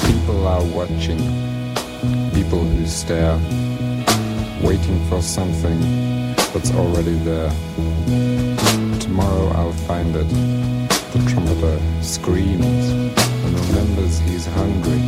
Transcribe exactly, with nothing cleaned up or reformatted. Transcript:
People are watching, people who stare, waiting for something that's already there. Tomorrow I'll find it. The trumpeter screams and remembers he's hungry.